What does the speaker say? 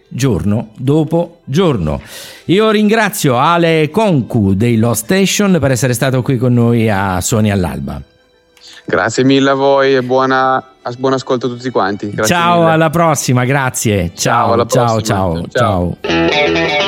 giorno dopo giorno. Io ringrazio Ale Concu dei Lost Station per essere stato qui con noi a Suoni all'Alba. Grazie mille a voi e buon ascolto a tutti quanti. Grazie ciao, mille. Alla prossima, grazie. Ciao, alla ciao, prossima. ciao.